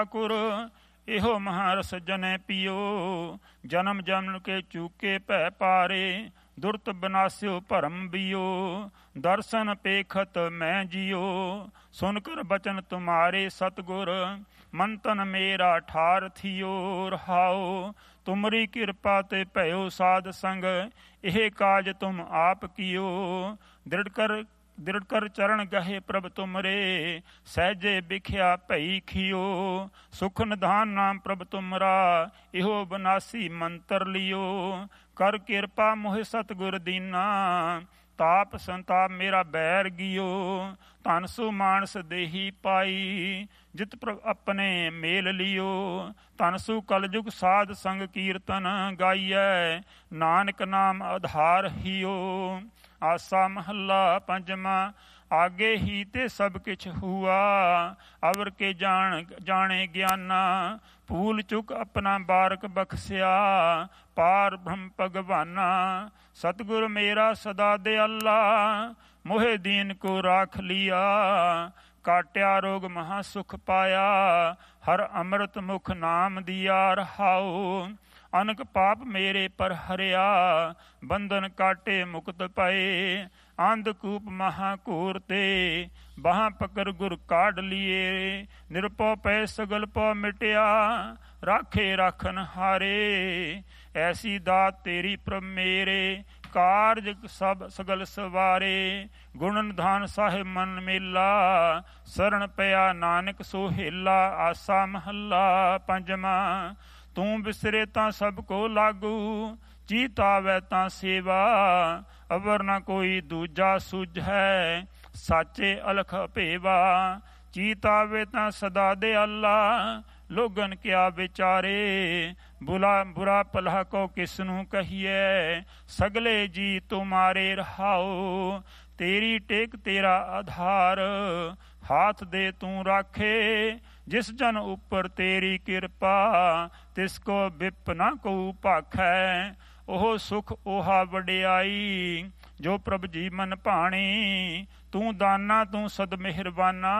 कुर एहो महारस जनै पियो। जन्म जन्म के चूके भै पारे दुरत बनास्यो भरम बियो। दर्शन पेखत मैं जियो सुनकर बचन तुम्हारे सतगुर। मंतन मेरा ठार थियो रहाओ तुमरी कृपा ते भयो साध संग। एह काज तुम आप कियो दृढ़ कर चरण गहे प्रभ तुमरे। सहजे बिख्या भई खियो सुख निधान नाम प्रभ तुमरा। इहो बनासी मंत्र लियो कर कृपा मोहि सतगुर दीना। ताप संताप मेरा बैर गियो धन सु मानस देही पाई। जित प्रभ अपने मेल लियो धन सु कलयुग साध संग कीर्तन गाइयै। नानक नाम आधार हियो। आसा महला पंजवा आगे ही ते सब किछ हुआ। अवर के जाने ज्ञाना भूल चुक अपना बारक बख्सिया। पार ब्रह्म भगवाना सतगुर मेरा सदा दयाला। मोहे दीन को राख लिया काट्या रोग महा सुख पाया। हर अमृत मुख नाम दिया रहाओ। अनक पाप मेरे पर हरिया बंधन काटे मुक्त पाए। अंधकूप महाकूर ते बाह पकड़ गुर काढ़ लिए। निरपौ पै सगल पौ मिटिया राखे राखन हारे। ऐसी दात तेरी प्रभ मेरे कारज सब सगल सवारे। गुण निधान साहिब मन मेला शरण पया नानक सोहेला। आसा महला पंजवा तू बिसरे तां सब को लागू। चीत आवे तां सेवा अवर न कोई दूजा सुझै। साचे अलख भेवा चीत आवे तां सदा दयाला। लोगन क्या विचारे बुरा भला को किसनू कहिए। सगले जी तुम्हारे रहाओ तेरी टेक तेरा आधार। हाथ दे तू राखे जिस जन उपर तेरी कृपा। तिसको बिप न को भाखै ओह सुख ओहा वडियाई। जो प्रभ जी मन भाणी तू दाना तू सद मेहरबाना।